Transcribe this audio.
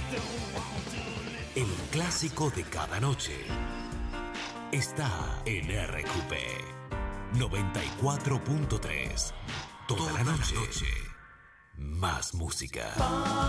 El clásico de cada noche está en RQP 94.3. Toda la noche, más música.